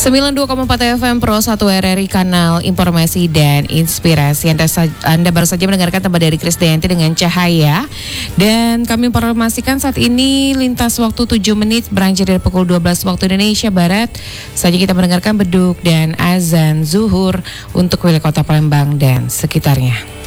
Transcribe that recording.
92,4 FM Pro 1 RRI Kanal Informasi dan Inspirasi. Anda baru saja mendengarkan tambah dari Krisdayanti dengan Cahaya. Dan kami informasikan saat ini lintas waktu 7 menit beranjak dari pukul 12 waktu Indonesia Barat. Saja kita mendengarkan beduk dan azan zuhur untuk wilayah kota Palembang dan sekitarnya.